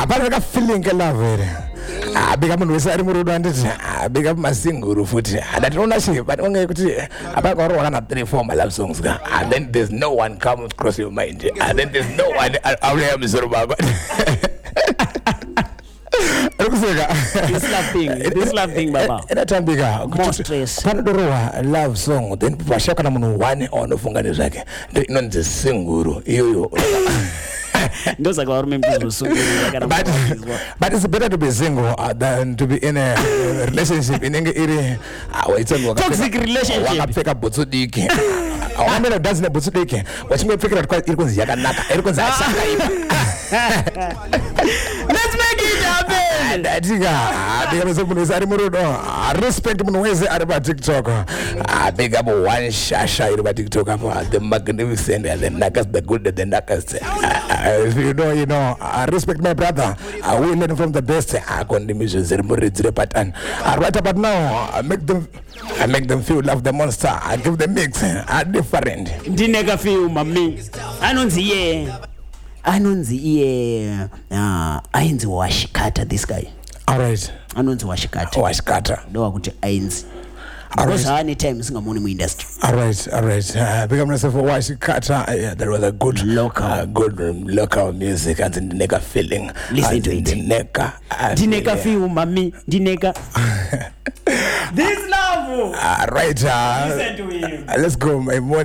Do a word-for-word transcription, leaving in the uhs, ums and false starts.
apana ka feeling ke love abika munhu wese ari murudo anditi abika masinguru futi andationa shi but onge kuti apaka ro kana three four love songs ka and then there's no one comes across your mind and then there's no one awuya mzuru baba this love thing this love thing baba enatambika panodorowa love song then vashaka na munhu one onofunga zvake inonzi singuru iyoyo Those are government people so but, but it's better to be single uh, than to be in a uh, relationship in iri uh, it's a toxic relationship wakapfeka butsu diki awamena dance na butsu diki wachingopfekera kwa iri kunzi yakanaka iri kunzi ashaka ipa let's make it happen ndatika because munhu wese ari murudo respect munhu wese ari pa TikTok big up one shasha iri pa TikTok apo the magnificent and the nakas the good the nakas if you know you know I respect my brother I will learn from the best I condemnation zeri muridzire pattern right about now I make them I make them feel love the monster I give them mix are different ndineka feel mami anonzi ye anonzi ye ah ainzi washikata this guy all right anonzi washikata washikata ndo kuti ainzi because any time singamoni mu industry all right all right uh, become myself for washikata uh, yeah, there was a good local uh, good um, local music and the nigga feeling listen to it nigga dineka feel mami dineka this love uh, right uh, listen to him uh, let's go my